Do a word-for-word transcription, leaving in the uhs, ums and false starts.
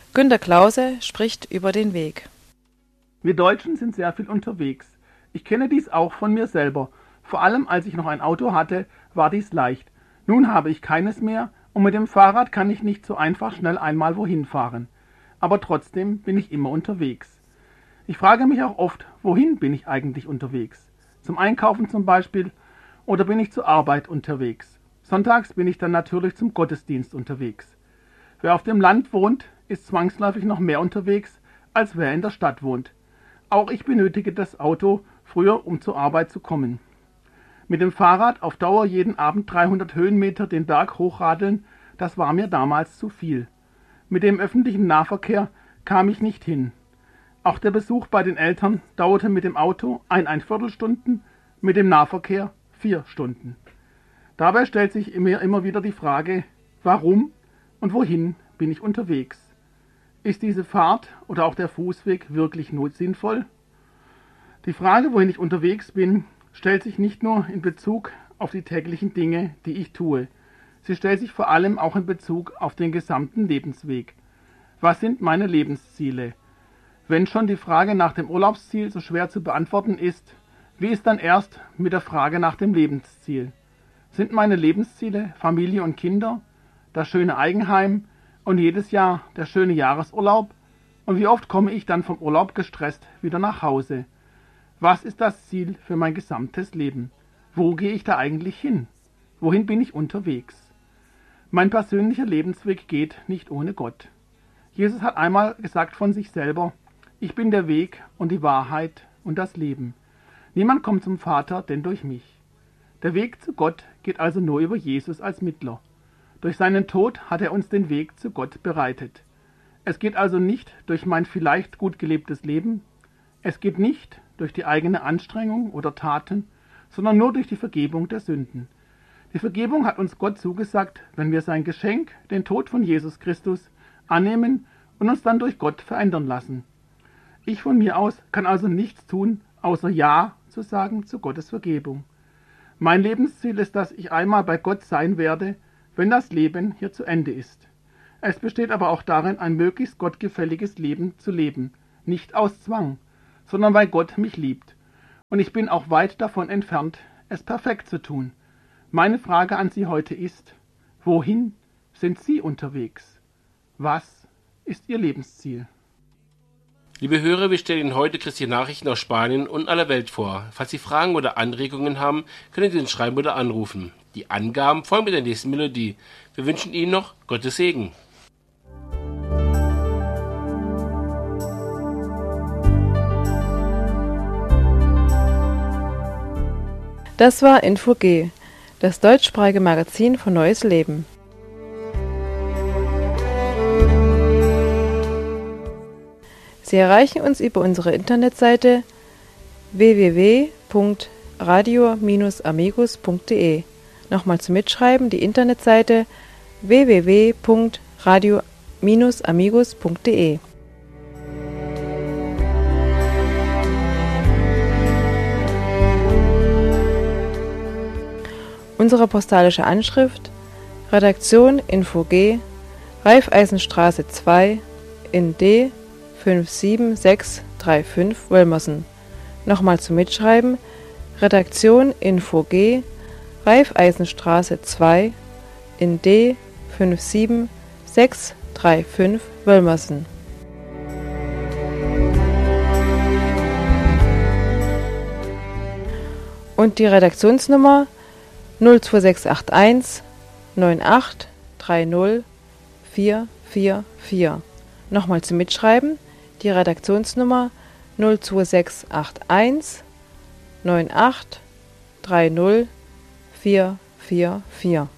Günter Klause spricht über den Weg. Wir Deutschen sind sehr viel unterwegs. Ich kenne dies auch von mir selber. Vor allem, als ich noch ein Auto hatte, war dies leicht. Nun habe ich keines mehr und mit dem Fahrrad kann ich nicht so einfach schnell einmal wohin fahren. Aber trotzdem bin ich immer unterwegs. Ich frage mich auch oft, wohin bin ich eigentlich unterwegs? Zum Einkaufen zum Beispiel oder bin ich zur Arbeit unterwegs? Sonntags bin ich dann natürlich zum Gottesdienst unterwegs. Wer auf dem Land wohnt, ist zwangsläufig noch mehr unterwegs, als wer in der Stadt wohnt. Auch ich benötige das Auto früher, um zur Arbeit zu kommen. Mit dem Fahrrad auf Dauer jeden Abend dreihundert Höhenmeter den Berg hochradeln, das war mir damals zu viel. Mit dem öffentlichen Nahverkehr kam ich nicht hin. Auch der Besuch bei den Eltern dauerte mit dem Auto eineinviertel Stunden, mit dem Nahverkehr vier Stunden. Dabei stellt sich mir immer wieder die Frage, warum und wohin bin ich unterwegs? Ist diese Fahrt oder auch der Fußweg wirklich nur sinnvoll? Die Frage, wohin ich unterwegs bin, stellt sich nicht nur in Bezug auf die täglichen Dinge, die ich tue. Sie stellt sich vor allem auch in Bezug auf den gesamten Lebensweg. Was sind meine Lebensziele? Wenn schon die Frage nach dem Urlaubsziel so schwer zu beantworten ist, wie ist dann erst mit der Frage nach dem Lebensziel? Sind meine Lebensziele Familie und Kinder, das schöne Eigenheim und jedes Jahr der schöne Jahresurlaub? Und wie oft komme ich dann vom Urlaub gestresst wieder nach Hause? Was ist das Ziel für mein gesamtes Leben? Wo gehe ich da eigentlich hin? Wohin bin ich unterwegs? Mein persönlicher Lebensweg geht nicht ohne Gott. Jesus hat einmal gesagt von sich selber, ich bin der Weg und die Wahrheit und das Leben. Niemand kommt zum Vater, denn durch mich. Der Weg zu Gott geht also nur über Jesus als Mittler. Durch seinen Tod hat er uns den Weg zu Gott bereitet. Es geht also nicht durch mein vielleicht gut gelebtes Leben, es geht nicht durch die eigene Anstrengung oder Taten, sondern nur durch die Vergebung der Sünden. Die Vergebung hat uns Gott zugesagt, wenn wir sein Geschenk, den Tod von Jesus Christus, annehmen und uns dann durch Gott verändern lassen. Ich von mir aus kann also nichts tun, außer Ja zu sagen zu Gottes Vergebung. Mein Lebensziel ist, dass ich einmal bei Gott sein werde, wenn das Leben hier zu Ende ist. Es besteht aber auch darin, ein möglichst gottgefälliges Leben zu leben, nicht aus Zwang, sondern weil Gott mich liebt. Und ich bin auch weit davon entfernt, es perfekt zu tun. Meine Frage an Sie heute ist, wohin sind Sie unterwegs? Was ist Ihr Lebensziel? Liebe Hörer, wir stellen Ihnen heute christliche Nachrichten aus Spanien und aller Welt vor. Falls Sie Fragen oder Anregungen haben, können Sie uns schreiben oder anrufen. Die Angaben folgen mit der nächsten Melodie. Wir wünschen Ihnen noch Gottes Segen. Das war Info G, das deutschsprachige Magazin von Neues Leben. Sie erreichen uns über unsere Internetseite w w w punkt radio Bindestrich amigos punkt de. Nochmal zum Mitschreiben die Internetseite w w w punkt radio Bindestrich amigos punkt de. Unsere postalische Anschrift: Redaktion Info G, Raiffeisenstraße zwei in D fünf sieben sechs drei fünf Wölmersen. Nochmal zum Mitschreiben: Redaktion Info G, Raiffeisenstraße zwei in D fünf sieben sechs drei fünf Wölmersen. Und die Redaktionsnummer null zwei sechs acht eins neun acht drei null vier vier vier. Nochmal zum Mitschreiben: die Redaktionsnummer null zwei sechs acht eins neun acht drei null vier vier vier.